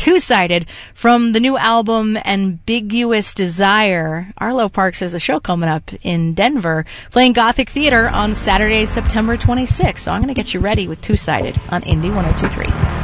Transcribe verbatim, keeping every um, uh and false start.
Two-Sided from the new album Ambiguous Desire. Arlo Parks has a show coming up in Denver playing Gothic Theater on Saturday, September twenty-sixth. So I'm going to get you ready with Two-Sided on Indie one oh two point three.